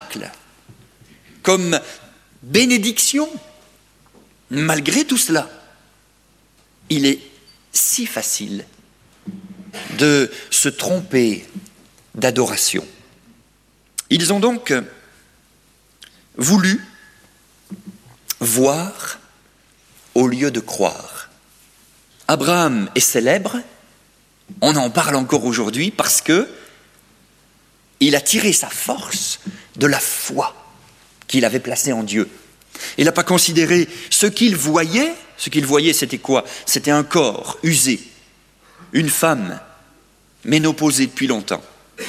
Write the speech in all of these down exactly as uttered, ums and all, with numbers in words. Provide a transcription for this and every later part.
miracle, comme bénédiction. Malgré tout cela, il est si facile de se tromper d'adoration. Ils ont donc voulu voir au lieu de croire. Abraham est célèbre, on en parle encore aujourd'hui parce que il a tiré sa force de la foi qu'il avait placée en Dieu. Il n'a pas considéré ce qu'il voyait. Ce qu'il voyait, c'était quoi? C'était un corps usé, une femme ménopausée depuis longtemps.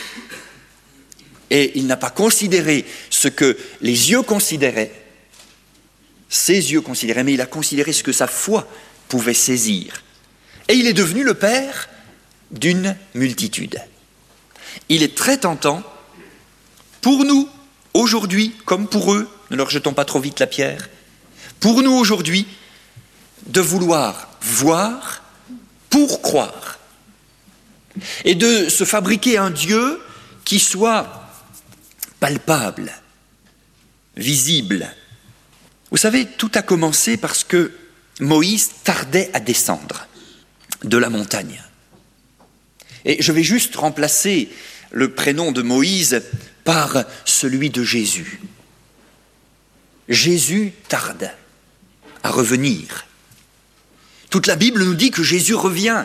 Et il n'a pas considéré ce que les yeux considéraient, ses yeux considéraient, mais il a considéré ce que sa foi pouvait saisir. Et il est devenu le père d'une multitude. Il est très tentant pour nous, aujourd'hui, comme pour eux, ne leur jetons pas trop vite la pierre, pour nous aujourd'hui, de vouloir voir pour croire. Et de se fabriquer un Dieu qui soit palpable, visible. Vous savez, tout a commencé parce que Moïse tardait à descendre de la montagne. Et je vais juste remplacer le prénom de Moïse par celui de Jésus. Jésus tarde à revenir. Toute la Bible nous dit que Jésus revient.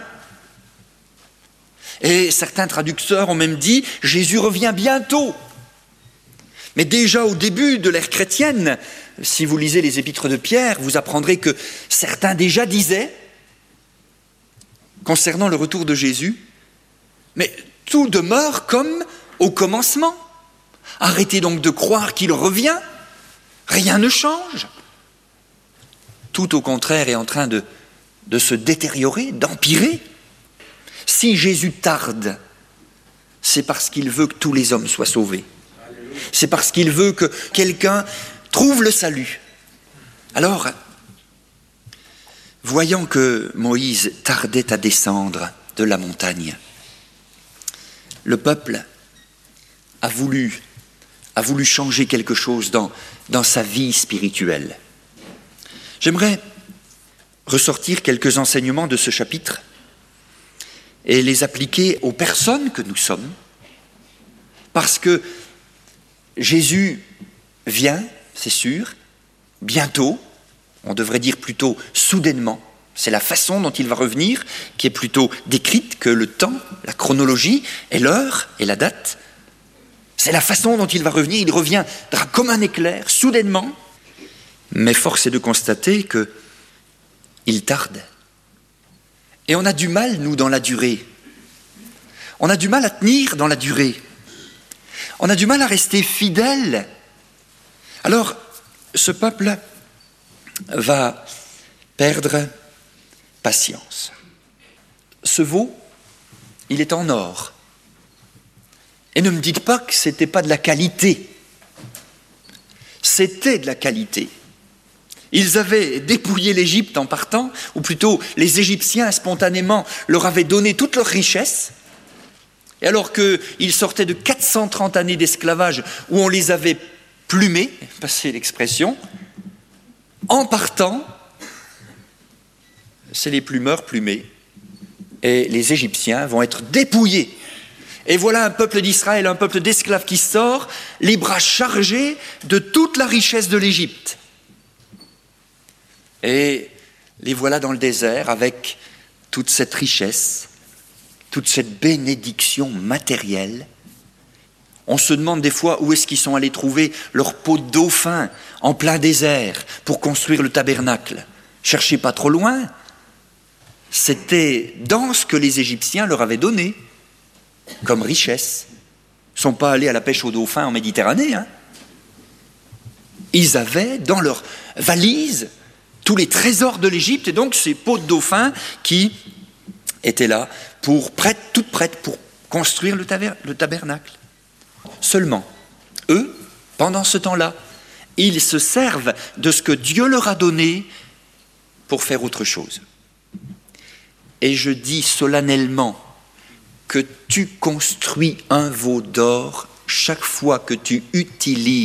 Et certains traducteurs ont même dit « Jésus revient bientôt ». Mais déjà au début de l'ère chrétienne, si vous lisez les épîtres de Pierre, vous apprendrez que certains déjà disaient, concernant le retour de Jésus, mais tout demeure comme au commencement. Arrêtez donc de croire qu'il revient, rien ne change. Tout au contraire est en train de, de se détériorer, d'empirer. Si Jésus tarde, c'est parce qu'il veut que tous les hommes soient sauvés. C'est parce qu'il veut que quelqu'un trouve le salut. Alors, voyant que Moïse tardait à descendre de la montagne, le peuple a voulu, a voulu changer quelque chose dans, dans sa vie spirituelle. J'aimerais ressortir quelques enseignements de ce chapitre et les appliquer aux personnes que nous sommes, parce que Jésus vient, c'est sûr, bientôt, on devrait dire plutôt soudainement. C'est la façon dont il va revenir qui est plutôt décrite que le temps, la chronologie et l'heure et la date. C'est la façon dont il va revenir, il reviendra comme un éclair, soudainement. Mais force est de constater qu'il tarde. Et on a du mal, nous, dans la durée. On a du mal à tenir dans la durée. On a du mal à rester fidèle. Alors, ce peuple va perdre patience. Ce veau, il est en or. Et ne me dites pas que ce n'était pas de la qualité. C'était de la qualité. Ils avaient dépouillé l'Égypte en partant, ou plutôt les Égyptiens spontanément leur avaient donné toute leur richesse. Et alors qu'ils sortaient de quatre cent trente années d'esclavage où on les avait plumés, passez l'expression, en partant, c'est les plumeurs plumés, et les Égyptiens vont être dépouillés. Et voilà un peuple d'Israël, un peuple d'esclaves qui sort, les bras chargés de toute la richesse de l'Égypte. Et les voilà dans le désert avec toute cette richesse, toute cette bénédiction matérielle. On se demande des fois où est-ce qu'ils sont allés trouver leur peau de dauphin en plein désert pour construire le tabernacle. Cherchez pas trop loin. C'était dans ce que les Égyptiens leur avaient donné comme richesse. Ils ne sont pas allés à la pêche au dauphin en Méditerranée. Hein. Ils avaient dans leur valise tous les trésors de l'Égypte et donc ces peaux de dauphin qui étaient là pour prêtes, toutes prêtes pour construire le, taber- le tabernacle. Seulement, eux, pendant ce temps-là, ils se servent de ce que Dieu leur a donné pour faire autre chose. Et je dis solennellement que tu construis un veau d'or chaque fois que tu utilises